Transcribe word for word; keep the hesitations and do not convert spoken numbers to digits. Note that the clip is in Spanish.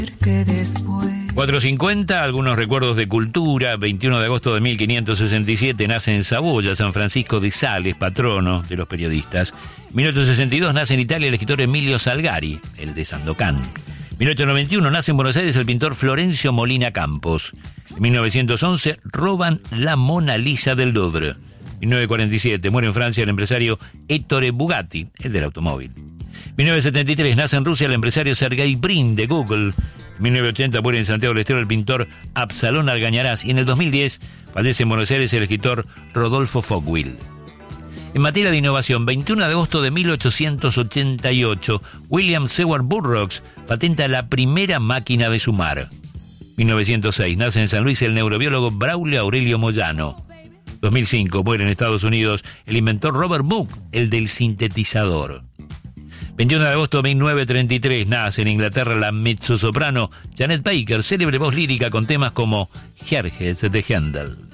cuatro cincuenta, algunos recuerdos de cultura. Veintiuno de agosto de mil quinientos sesenta y siete nace en Saboya San Francisco de Sales, patrono de los periodistas. mil ochocientos sesenta y dos nace en Italia el escritor Emilio Salgari, el de Sandokan. mil ochocientos noventa y uno nace en Buenos Aires el pintor Florencio Molina Campos. En mil novecientos once roban la Mona Lisa del Louvre. mil novecientos cuarenta y siete muere en Francia el empresario Ettore Bugatti, el del automóvil. mil novecientos setenta y tres nace en Rusia el empresario Sergey Brin de Google. En mil novecientos ochenta muere en Santiago del Estero el pintor Absalón Argañarás. Y en el dos mil diez fallece en Buenos Aires el escritor Rodolfo Fogwill. En materia de innovación, veintiuno de agosto de mil ochocientos ochenta y ocho, William Seward Burroughs patenta la primera máquina de sumar. mil novecientos seis nace en San Luis el neurobiólogo Braulio Aurelio Moyano. dos mil cinco muere en Estados Unidos el inventor Robert Booth, el del sintetizador. veintiuno de agosto de mil novecientos treinta y tres nace en Inglaterra la mezzosoprano Janet Baker, célebre voz lírica con temas como Jerjes de Händel.